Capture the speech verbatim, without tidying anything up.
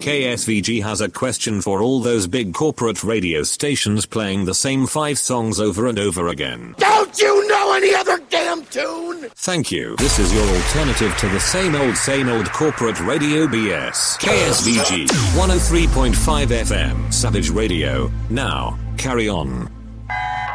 K S V G has a question for all those big corporate radio stations playing the same five songs over and over again. Don't you know any other damn tune? Thank you. This is your alternative to the same old, same old corporate radio B S. K S V G one oh three point five F M, Savage Radio. Now, carry on.